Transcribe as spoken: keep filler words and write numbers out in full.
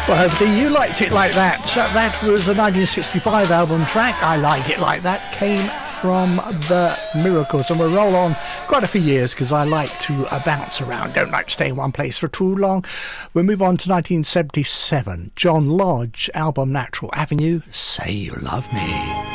Well, hopefully you liked it like that. Uh, that was a nineteen sixty-five album track. I Like It Like That came from The Miracles, and we'll roll on quite a few years because I like to uh, bounce around, don't like to stay in one place for too long. We'll move on to nineteen seventy-seven. John Lodge, album Natural Avenue, Say You Love Me.